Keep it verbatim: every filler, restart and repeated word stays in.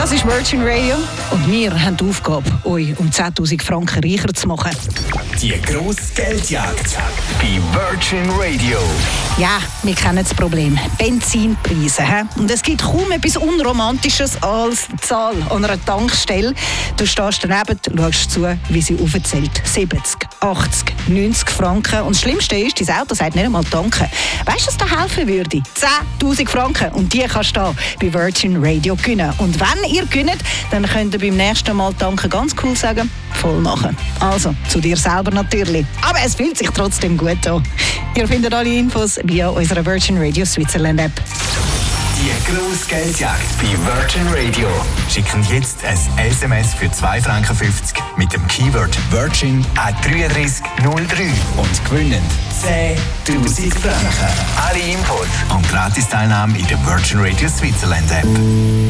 Das ist Virgin Radio und wir haben die Aufgabe, euch um zehntausend Franken reicher zu machen. Die grosse Geldjagd bei Virgin Radio. Ja, wir kennen das Problem. Benzinpreise. He? Und es gibt kaum etwas Unromantisches als die Zahl an einer Tankstelle. Du stehst daneben, schaust zu, wie sie aufzählt. siebzig, achtzig, neunzig Franken. Und das Schlimmste ist, dein Auto sagt nicht einmal tanken. Weißt du, was da helfen würde? zehntausend Franken. Und die kannst du bei Virgin Radio gewinnen. Und wenn ihr gewinnt, dann könnt ihr beim nächsten Mal tanken ganz cool sagen, voll machen. Also, zu dir selber natürlich. Aber es fühlt sich trotzdem gut an. Ihr findet alle Infos via unserer Virgin Radio Switzerland App. Die grosse Geldjagd bei Virgin Radio. Schicken jetzt ein S M S für zwei Franken fünfzig mit dem Keyword Virgin an drei drei null drei und gewinnen zehntausend Franken. Alle Infos und Gratis-Teilnahme in der Virgin Radio Switzerland App.